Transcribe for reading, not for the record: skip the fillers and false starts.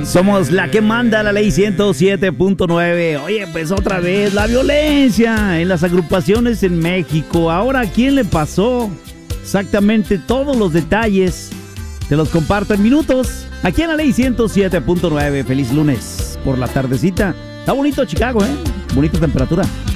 Somos la que manda la ley 107.9. Oye, pues otra vez la violencia en las agrupaciones en México. Ahora, ¿a quién le pasó? Exactamente todos los detalles te los comparto en minutos aquí en la ley 107.9. Feliz lunes por la tardecita. Está bonito Chicago, bonita temperatura.